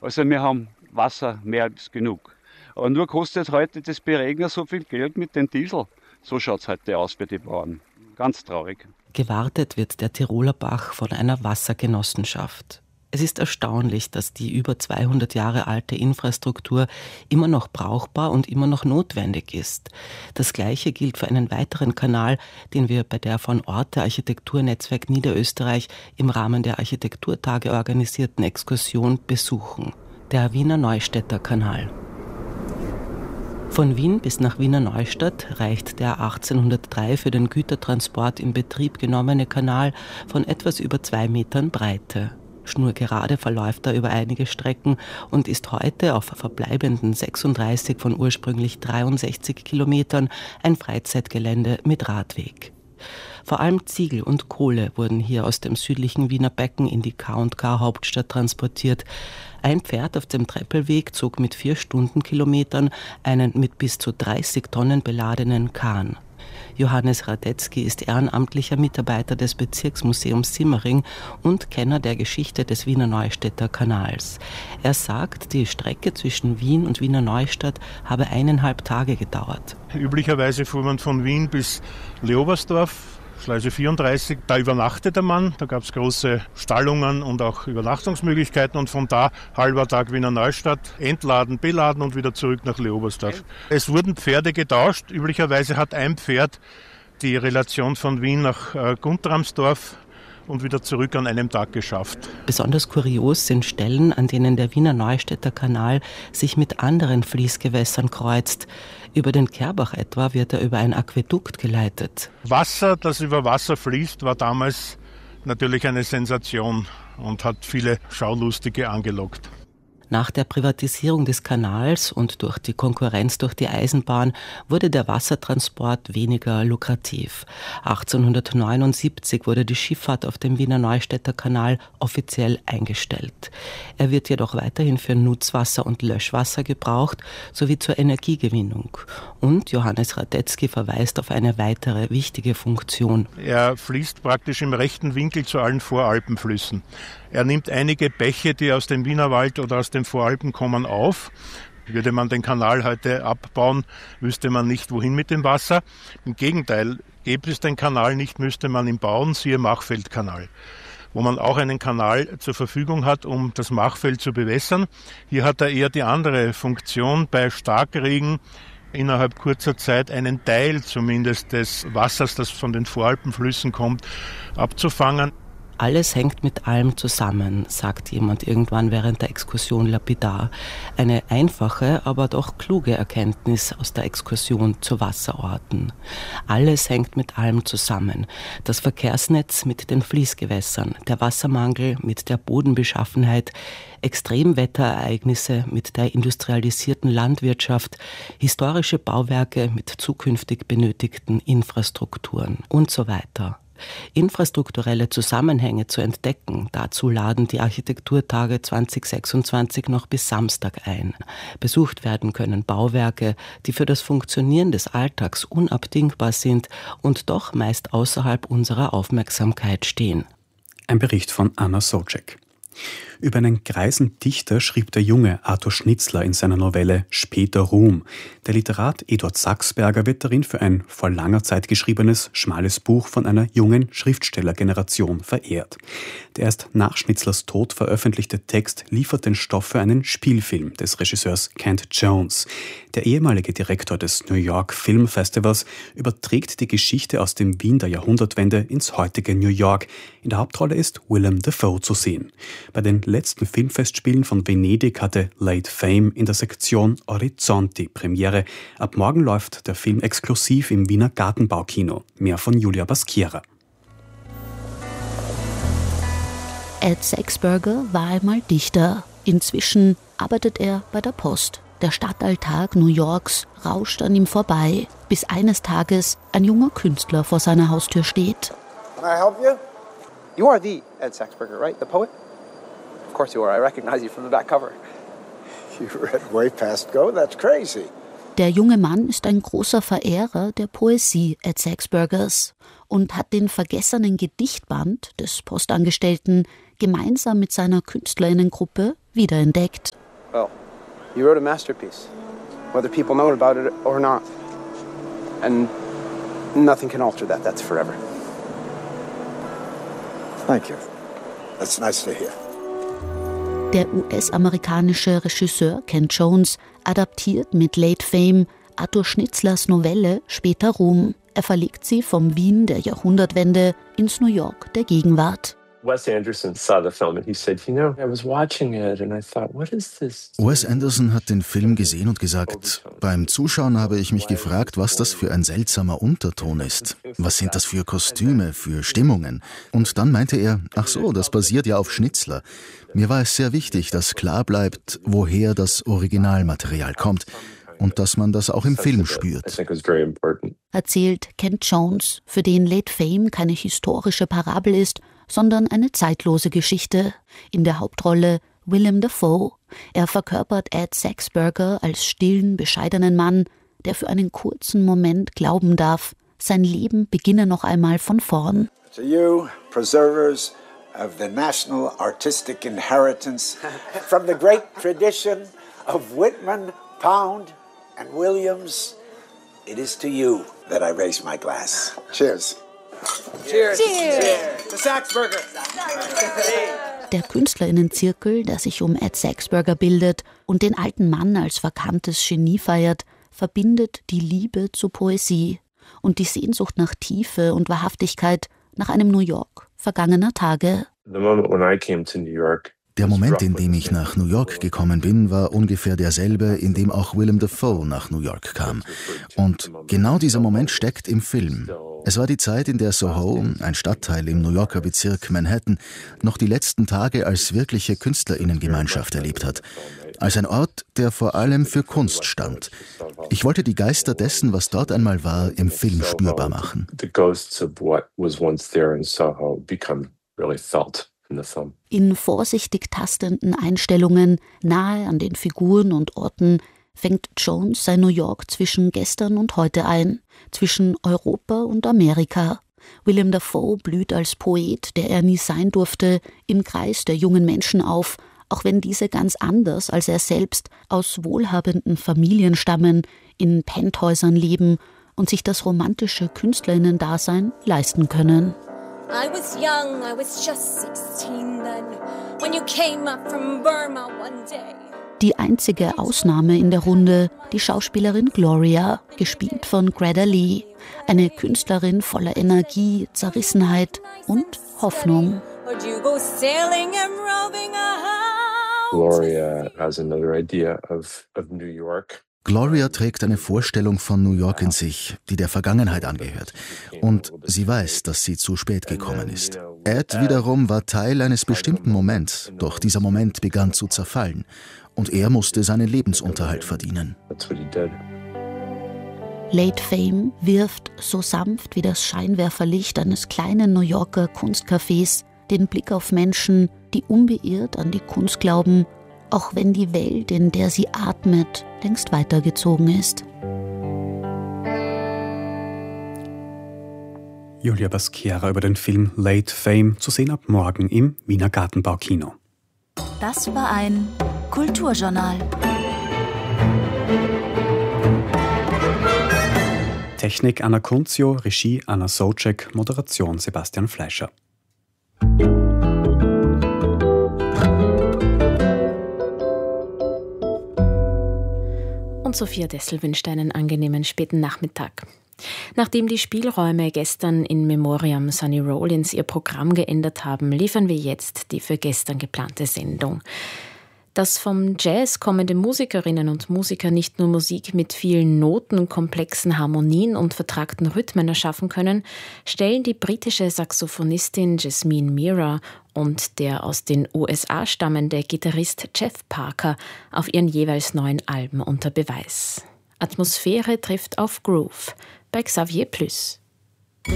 Also wir haben Wasser mehr als genug. Aber nur kostet heute das Beregnen so viel Geld mit dem Diesel. So schaut es heute aus für die Bauern. Ganz traurig. Gewartet wird der Tiroler Bach von einer Wassergenossenschaft. Es ist erstaunlich, dass die über 200 Jahre alte Infrastruktur immer noch brauchbar und immer noch notwendig ist. Das Gleiche gilt für einen weiteren Kanal, den wir bei der von Orte Architekturnetzwerk Niederösterreich im Rahmen der Architekturtage organisierten Exkursion besuchen. Der Wiener Neustädter Kanal. Von Wien bis nach Wiener Neustadt reicht der 1803 für den Gütertransport in Betrieb genommene Kanal von etwas über 2 Metern Breite. Schnurgerade verläuft er über einige Strecken und ist heute auf verbleibenden 36 von ursprünglich 63 Kilometern ein Freizeitgelände mit Radweg. Vor allem Ziegel und Kohle wurden hier aus dem südlichen Wiener Becken in die K&K-Hauptstadt transportiert. Ein Pferd auf dem Treppelweg zog mit 4 Stundenkilometern einen mit bis zu 30 Tonnen beladenen Kahn. Johannes Radetzky ist ehrenamtlicher Mitarbeiter des Bezirksmuseums Simmering und Kenner der Geschichte des Wiener Neustädter Kanals. Er sagt, die Strecke zwischen Wien und Wiener Neustadt habe 1,5 Tage gedauert. Üblicherweise fuhr man von Wien bis Leobersdorf, Schleuse 34, da übernachtete man, da gab es große Stallungen und auch Übernachtungsmöglichkeiten und von da halber Tag Wiener Neustadt, entladen, beladen und wieder zurück nach Leobersdorf. Es wurden Pferde getauscht, üblicherweise hat ein Pferd die Relation von Wien nach Guntramsdorf und wieder zurück an einem Tag geschafft. Besonders kurios sind Stellen, an denen der Wiener Neustädter Kanal sich mit anderen Fließgewässern kreuzt. Über den Kerbach etwa wird er über ein Aquädukt geleitet. Wasser, das über Wasser fließt, war damals natürlich eine Sensation und hat viele Schaulustige angelockt. Nach der Privatisierung des Kanals und durch die Konkurrenz durch die Eisenbahn wurde der Wassertransport weniger lukrativ. 1879 wurde die Schifffahrt auf dem Wiener Neustädter Kanal offiziell eingestellt. Er wird jedoch weiterhin für Nutzwasser und Löschwasser gebraucht, sowie zur Energiegewinnung. Und Johannes Radetzky verweist auf eine weitere wichtige Funktion. Er fließt praktisch im rechten Winkel zu allen Voralpenflüssen. Er nimmt einige Bäche, die aus dem Wienerwald oder aus den Voralpen kommen, auf. Würde man den Kanal heute abbauen, wüsste man nicht, wohin mit dem Wasser. Im Gegenteil, gäbe es den Kanal nicht, müsste man ihn bauen, siehe Machfeldkanal, wo man auch einen Kanal zur Verfügung hat, um das Machfeld zu bewässern. Hier hat er eher die andere Funktion, bei Starkregen innerhalb kurzer Zeit einen Teil zumindest des Wassers, das von den Voralpenflüssen kommt, abzufangen. Alles hängt mit allem zusammen, sagt jemand irgendwann während der Exkursion lapidar. Eine einfache, aber doch kluge Erkenntnis aus der Exkursion zu Wasserorten. Alles hängt mit allem zusammen. Das Verkehrsnetz mit den Fließgewässern, der Wassermangel mit der Bodenbeschaffenheit, Extremwetterereignisse mit der industrialisierten Landwirtschaft, historische Bauwerke mit zukünftig benötigten Infrastrukturen und so weiter. Infrastrukturelle Zusammenhänge zu entdecken, dazu laden die Architekturtage 2026 noch bis Samstag ein. Besucht werden können Bauwerke, die für das Funktionieren des Alltags unabdingbar sind und doch meist außerhalb unserer Aufmerksamkeit stehen. Ein Bericht von Anna Socek. Über einen greisen Dichter schrieb der junge Arthur Schnitzler in seiner Novelle Später Ruhm. Der Literat Eduard Sachsberger wird darin für ein vor langer Zeit geschriebenes, schmales Buch von einer jungen Schriftstellergeneration verehrt. Der erst nach Schnitzlers Tod veröffentlichte Text liefert den Stoff für einen Spielfilm des Regisseurs Kent Jones. Der ehemalige Direktor des New York Film Festivals überträgt die Geschichte aus dem Wien der Jahrhundertwende ins heutige New York. In der Hauptrolle ist Willem Dafoe zu sehen. Bei den letzten Filmfestspielen von Venedig hatte Late Fame in der Sektion Orizzonti Premiere. Ab morgen läuft der Film exklusiv im Wiener Gartenbaukino. Mehr von Julia Baschiera. Ed Sachsberger war einmal Dichter. Inzwischen arbeitet er bei der Post. Der Stadtalltag New Yorks rauscht an ihm vorbei, bis eines Tages ein junger Künstler vor seiner Haustür steht. Can I help you? You are the Ed Sachsberger, right? The poet? Of course you are. I recognize you from the back cover. You read way past go? That's crazy. Der junge Mann ist ein großer Verehrer der Poesie Ed Saxbergers und hat den vergessenen Gedichtband des Postangestellten gemeinsam mit seiner KünstlerInnengruppe wiederentdeckt. Well, you wrote a masterpiece, whether people know about it or not. And nothing can alter that. That's forever. Thank you. That's nice to hear. Der US-amerikanische Regisseur Ken Jones adaptiert mit Late Fame Arthur Schnitzlers Novelle Später Ruhm. Er verlegt sie vom Wien der Jahrhundertwende ins New York der Gegenwart. Wes Anderson saw the film and he said, I was watching it and I thought, what is this? Wes Anderson hat den Film gesehen und gesagt, beim Zuschauen habe ich mich gefragt, was das für ein seltsamer Unterton ist. Was sind das für Kostüme, für Stimmungen? Und dann meinte er, ach so, das basiert ja auf Schnitzler. Mir war es sehr wichtig, dass klar bleibt, woher das Originalmaterial kommt. Und dass man das auch im Film spürt. Erzählt Ken Jones, für den Late Fame keine historische Parabel ist, sondern eine zeitlose Geschichte. In der Hauptrolle Willem Dafoe. Er verkörpert Ed Saxberger als stillen, bescheidenen Mann, der für einen kurzen Moment glauben darf, sein Leben beginne noch einmal von vorn. To you, preservers of the national artistic inheritance from the great tradition of Whitman, Pound and Williams, it is to you that I raise my glass. Cheers. Cheers. Cheers. To Saxberger. Der KünstlerInnenzirkel, der sich um Ed Saxberger bildet und den alten Mann als verkanntes Genie feiert, verbindet die Liebe zur Poesie und die Sehnsucht nach Tiefe und Wahrhaftigkeit nach einem New York vergangener Tage. Der Moment, in dem ich nach New York gekommen bin, war ungefähr derselbe, in dem auch Willem Dafoe nach New York kam. Und genau dieser Moment steckt im Film. Es war die Zeit, in der Soho, ein Stadtteil im New Yorker Bezirk Manhattan, noch die letzten Tage als wirkliche KünstlerInnengemeinschaft erlebt hat. Als ein Ort, der vor allem für Kunst stand. Ich wollte die Geister dessen, was dort einmal war, im Film spürbar machen. In vorsichtig tastenden Einstellungen, nahe an den Figuren und Orten, fängt Jones sein New York zwischen gestern und heute ein, zwischen Europa und Amerika. Willem Dafoe blüht als Poet, der er nie sein durfte, im Kreis der jungen Menschen auf, auch wenn diese ganz anders als er selbst aus wohlhabenden Familien stammen, in Penthäusern leben und sich das romantische KünstlerInnen-Dasein leisten können. I was young, I was just 16 then, when you came up from Burma one day. Die einzige Ausnahme in der Runde, die Schauspielerin Gloria, gespielt von Greta Lee. Eine Künstlerin voller Energie, Zerrissenheit und Hoffnung. Gloria has another idea of New York. Gloria trägt eine Vorstellung von New York in sich, die der Vergangenheit angehört. Und sie weiß, dass sie zu spät gekommen ist. Ed wiederum war Teil eines bestimmten Moments, doch dieser Moment begann zu zerfallen. Und er musste seinen Lebensunterhalt verdienen. Late Fame wirft, so sanft wie das Scheinwerferlicht eines kleinen New Yorker Kunstcafés, den Blick auf Menschen, die unbeirrt an die Kunst glauben, auch wenn die Welt, in der sie atmet, längst weitergezogen ist. Julia Basquiera über den Film Late Fame, zu sehen ab morgen im Wiener Gartenbaukino. Das war ein Kulturjournal. Technik Anna Kunzio, Regie Anna Socek, Moderation Sebastian Fleischer. Und Sophia Dessel wünscht einen angenehmen späten Nachmittag. Nachdem die Spielräume gestern in Memoriam Sonny Rollins ihr Programm geändert haben, liefern wir jetzt die für gestern geplante Sendung. Dass vom Jazz kommende Musikerinnen und Musiker nicht nur Musik mit vielen Noten, komplexen Harmonien und vertragten Rhythmen erschaffen können, stellen die britische Saxophonistin Jasmine Mira und der aus den USA stammende Gitarrist Jeff Parker auf ihren jeweils neuen Alben unter Beweis. Atmosphäre trifft auf Groove bei Xavier Plus.